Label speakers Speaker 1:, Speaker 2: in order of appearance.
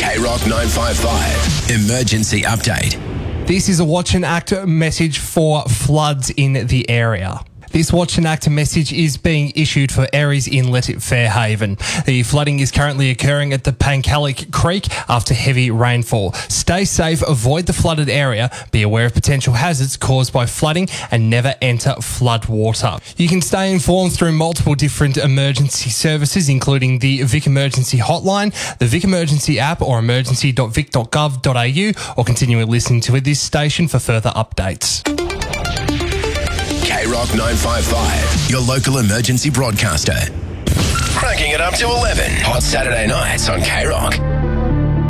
Speaker 1: K-Rock 955. Emergency update.
Speaker 2: This is a Watch and Act message for floods in the area. This Watch and Act message is being issued for areas inlet at Fairhaven. The flooding is currently occurring at the Pancalic Creek after heavy rainfall. Stay safe, avoid the flooded area, be aware of potential hazards caused by flooding and never enter flood water. You can stay informed through multiple different emergency services, including the Vic Emergency Hotline, the Vic Emergency app or emergency.vic.gov.au, or continue listening to this station for further updates.
Speaker 1: K-Rock 955, your local emergency broadcaster. Cranking it up to 11. Hot Saturday nights on K-Rock.